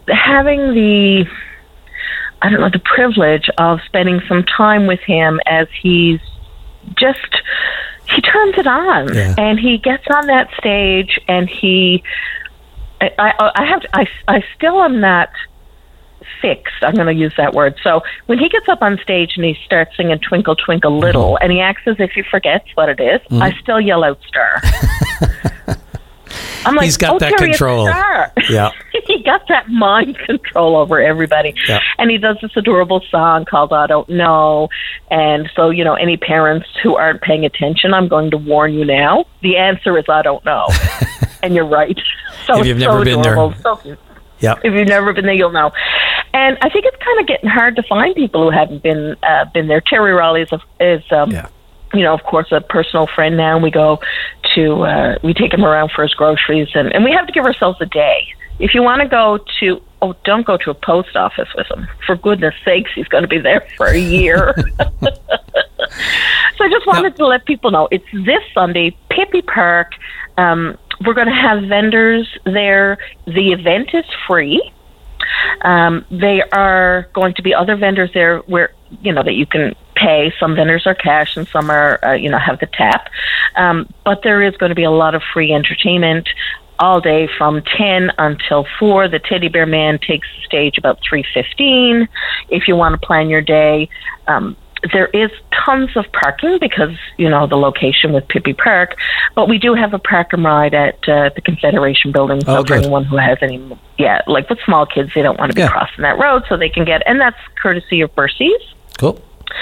having the privilege of spending some time with him as he turns it on, and he gets on that stage, and I still am not fixed. I'm going to use that word. So when he gets up on stage and he starts singing Twinkle, Twinkle Little, and he acts as if he forgets what it is, I still yell out Star. I'm like, he's got that Terry, control. Yeah. He got that mind control over everybody. Yeah. And he does this adorable song called I Don't Know. And so, any parents who aren't paying attention, I'm going to warn you now. The answer is I don't know. And you're right. So if you've never been adorable. there. So cute. Yeah. If you've never been there, you'll know. And I think it's kind of getting hard to find people who haven't been there. Terry Riley is of course, a personal friend now. And we go to, we take him around for his groceries, and we have to give ourselves a day. If you want to go to, don't go to a post office with him. For goodness sakes, he's going to be there for a year. So I just wanted to let people know it's this Sunday, Pippi Park. We're going to have vendors there. The event is free. There are going to be other vendors there where, that you can pay. Some vendors are cash and some are, have the tap. But there is going to be a lot of free entertainment all day from 10 until 4. The Teddy Bear Man takes the stage about 3:15. If you want to plan your day, there is tons of parking because, the location with Pippi Park. But we do have a park and ride at the Confederation Building. So for anyone who has any, like with small kids, they don't want to be crossing that road, so they can get, and that's courtesy of Bercy's. Cool.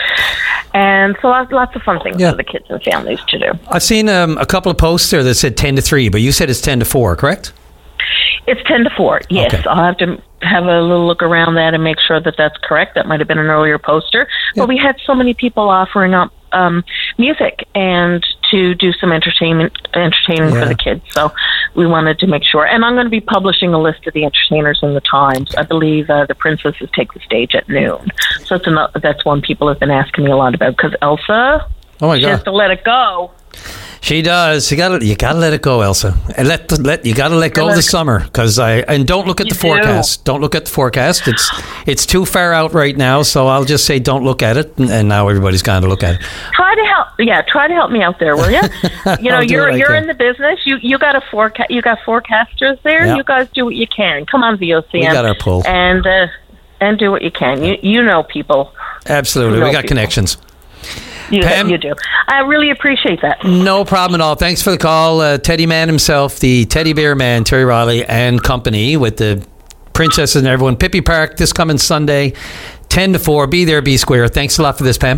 And so lots of fun things for the kids and families to do. I've seen a couple of posts there that said 10 to 3, but you said it's 10 to 4, correct? It's 10 to 4, yes. Okay. I'll have to have a little look around that and make sure that that's correct. That might have been an earlier poster. Yeah. But we had so many people offering up music and to do some entertaining for the kids. So we wanted to make sure. And I'm going to be publishing a list of the entertainers in the Times. I believe the princesses take the stage at noon. So that's one people have been asking me a lot about, because Elsa, she has to let it go. She does. You gotta let it go, Elsa. And you gotta let go of the summer, and don't look at the forecast. Don't look at the forecast. It's too far out right now, so I'll just say don't look at it. And now everybody's going to look at it. Try to help me out there, will you? You're in the business. You got a forecast. You got forecasters there. Yep. You guys do what you can. Come on, VOCM. We got our pull. And do what you can. You know people. Absolutely, we got connections. Pam, you do. I really appreciate that. No problem at all. Thanks for the call. Teddy Man himself, the Teddy Bear Man, Terry Riley and company, with the princesses and everyone. Pippi Park this coming Sunday, 10 to 4. Be there, be square. Thanks a lot for this, Pam.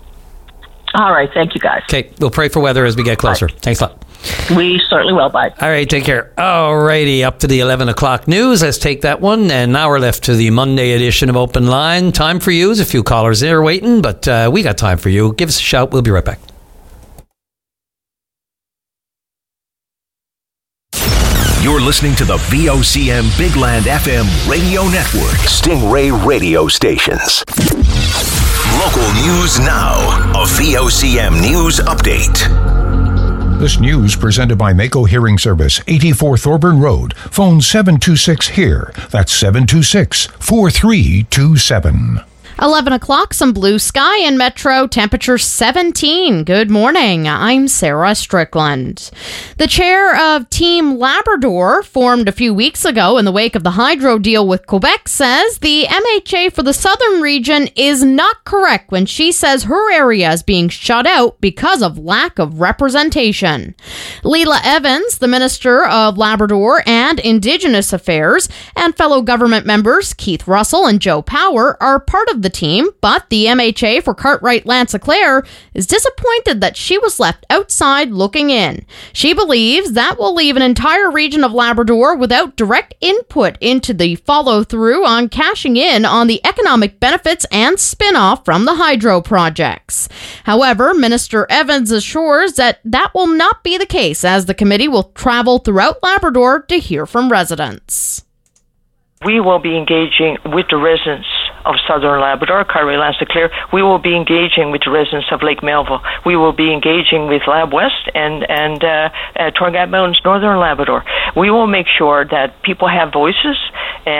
All right. Thank you, guys. Okay. We'll pray for weather as we get closer. Bye. Thanks a lot. We certainly will. Bye. All right. Take care. All righty. Up to the 11 o'clock news. Let's take that one. And now we're left to the Monday edition of Open Line. Time for you. There's a few callers there waiting, but we got time for you. Give us a shout. We'll be right back. You're listening to the VOCM Big Land FM radio network. Stingray radio stations. Local news now. A VOCM news update. This news presented by Mako Hearing Service, 84 Thorburn Road. Phone 726-HEAR. That's 726-4327. 11 o'clock, some blue sky in Metro, temperature 17. Good morning, I'm Sarah Strickland. The chair of Team Labrador, formed a few weeks ago in the wake of the hydro deal with Quebec, says the MHA for the southern region is not correct when she says her area is being shut out because of lack of representation. Leela Evans, the Minister of Labrador and Indigenous Affairs, and fellow government members Keith Russell and Joe Power are part of the team, but the MHA for Cartwright Lanse-Claire is disappointed that she was left outside looking in. She believes that will leave an entire region of Labrador without direct input into the follow-through on cashing in on the economic benefits and spin-off from the hydro projects. However, Minister Evans assures that will not be the case, as the committee will travel throughout Labrador to hear from residents. We will be engaging with the residents of Southern Labrador, Cartwright Lanse-Claire. We will be engaging with the residents of Lake Melville. We will be engaging with Lab West and Torngat Mountains, Northern Labrador. We will make sure that people have voices